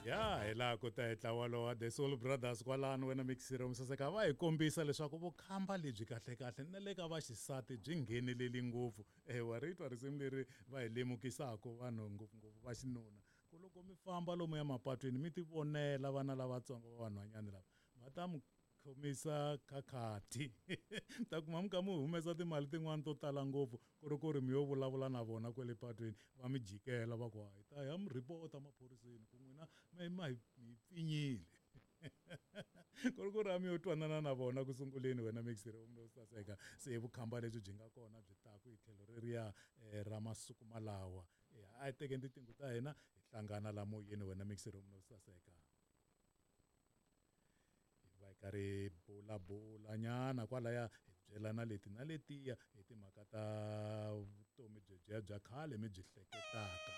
Ya hi laha ku ta hi ntlawa wa the Soul Brothers kwalano wena mixiro misaseka va hi kombisa leswaku vukhamba lebyi kahlekahle na le ka vaxisati byi ngheneleli ngopfu wa ri twa risimu leri va hi lemukisaka vanhu ngopfungopfu va xinuna ku loko mi famba lomu ya mapatwini mi ti vonela vana lavatsongo va vanhwanyani lava va ta mi khomisa khakhati ta kuma mi kha mi humesa timali tin'wani to tala ngopfu ku ri mi yo vulavula na vona kwale patwini va mi jikela va ku hi ta ya mi rhipota maphoriseni ku n'wina hi pfinyile ku ri a mi yo twanana na vona ku sunguleni wena mixer wo saseka se vukhamba lebyi byi nga kona byi taku hi tlhelo reriya ra masiku malawa a hi tekeni tintingo ta hina hi hlangana la moyeni wena mixer wo saseka va hi karhi bula nyana kwalaya hi byelana leti na letiya hi timhaka ta vutomi bya khale mi byi hleketaka.